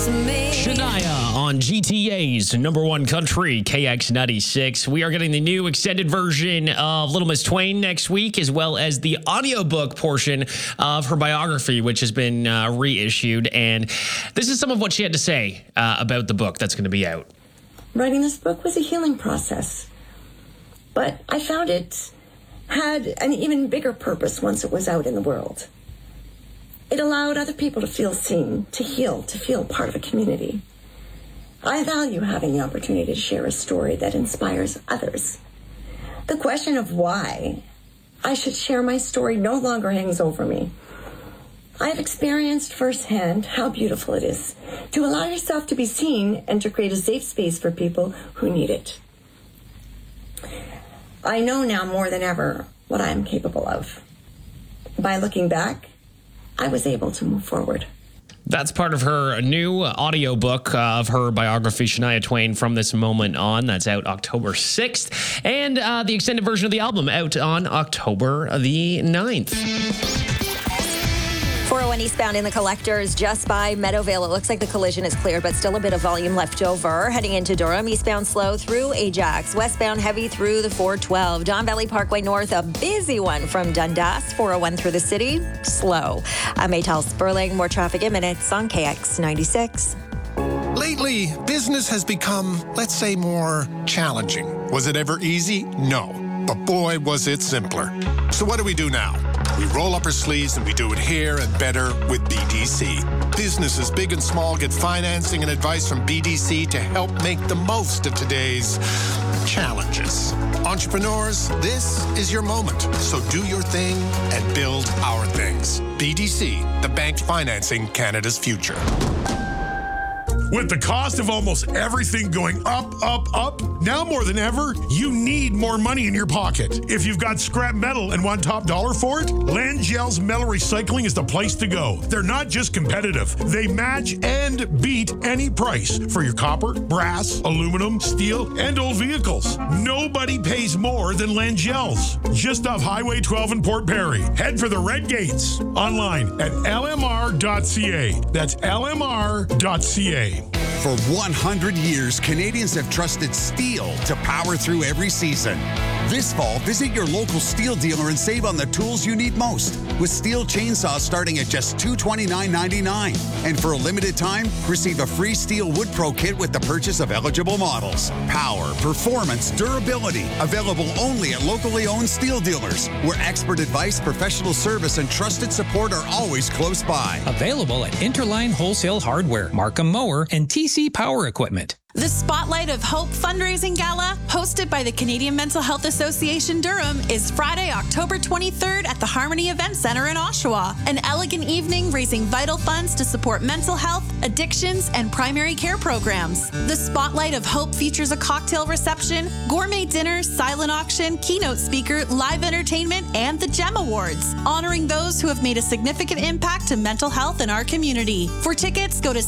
Shania on GTA's number one country, KX96. We are getting the new extended version of Little Miss Twain next week, as well as the audiobook portion of her biography, which has been reissued. And this is some of what she had to say about the book that's going to be out. Writing this book was a healing process, but I found it had an even bigger purpose once it was out in the world. It allowed other people to feel seen, to heal, to feel part of a community. I value having the opportunity to share a story that inspires others. The question of why I should share my story no longer hangs over me. I've experienced firsthand how beautiful it is to allow yourself to be seen and to create a safe space for people who need it. I know now more than ever what I am capable of. By looking back, I was able to move forward. That's part of her new audiobook of her biography, Shania Twain, From This Moment On. That's out October 6th. And the extended version of the album out on October the 9th. 401 eastbound in the Collectors just by Meadowvale. It looks like the collision is clear, but still a bit of volume left over. Heading into Durham, eastbound slow through Ajax. Westbound heavy through the 412. Don Valley Parkway North, a busy one from Dundas. 401 through the city, slow. I'm Maytal Sperling. More traffic in minutes on KX96. Lately, business has become, let's say, more challenging. Was it ever easy? No. But boy, was it simpler. So what do we do now? We roll up our sleeves and we do it here and better with BDC. Businesses big and small get financing and advice from BDC to help make the most of today's challenges. Entrepreneurs, this is your moment. So do your thing and build our things. BDC, the bank financing Canada's future. With the cost of almost everything going up, now more than ever, you need more money in your pocket. If you've got scrap metal and want top dollar for it, Langell's Metal Recycling is the place to go. They're not just competitive. They match and beat any price for your copper, brass, aluminum, steel, and old vehicles. Nobody pays more than Langell's. Just off Highway 12 in Port Perry. Head for the Red Gates. Online at lmr.ca. That's lmr.ca. For 100 years, Canadians have trusted steel to power through every season. This fall, visit your local steel dealer and save on the tools you need most, with steel chainsaws starting at just $229.99. And for a limited time, receive a free Steel Wood Pro kit with the purchase of eligible models. Power, performance, durability, available only at locally owned steel dealers, where expert advice, professional service, and trusted support are always close by. Available at Interline Wholesale Hardware, Markham Mower, and TC Power Equipment. The Spotlight of Hope fundraising gala, hosted by the Canadian Mental Health Association Durham, is Friday, October 23rd at the Harmony Event Center in Oshawa. An elegant evening raising vital funds to support mental health, addictions, and primary care programs. The Spotlight of Hope features a cocktail reception, gourmet dinner, silent auction, keynote speaker, live entertainment, and the GEM Awards, honoring those who have made a significant impact to mental health in our community. For tickets, go to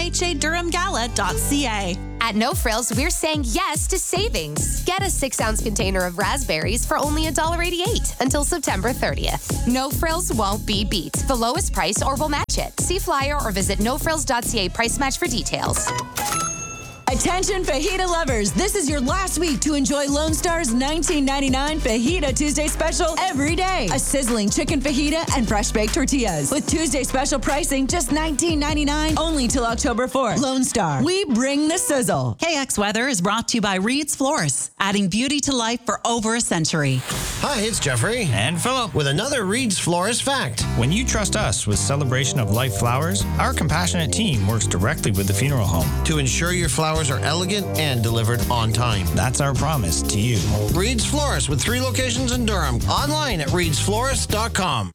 cmhadurhamgala.ca. At No Frills, we're saying yes to savings. Get a 6-ounce container of raspberries for only $1.88 until September 30th. No Frills won't be beat. The lowest price or we'll match it. See flyer or visit nofrills.ca price match for details. Attention fajita lovers, this is your last week to enjoy Lone Star's $19.99 Fajita Tuesday special every day. A sizzling chicken fajita and fresh baked tortillas. With Tuesday special pricing just $19.99 only till October 4th. Lone Star, we bring the sizzle. KX Weather is brought to you by Reed's Florists, adding beauty to life for over a century. Hi, it's Jeffrey. And Philip. With another Reed's Florist fact. When you trust us with Celebration of Life flowers, our compassionate team works directly with the funeral home to ensure your flowers are elegant and delivered on time. That's our promise to you. Reed's Florist with 3 locations in Durham. Online at reedsflorist.com.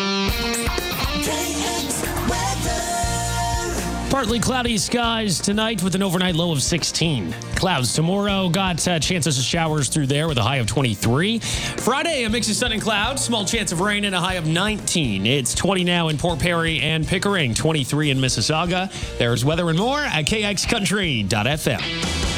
Partly cloudy skies tonight with an overnight low of 16. Clouds tomorrow, got chances of showers through there with a high of 23. Friday, a mix of sun and clouds, small chance of rain and a high of 19. It's 20 now in Port Perry and Pickering, 23 in Mississauga. There's weather and more at kxcountry.fm.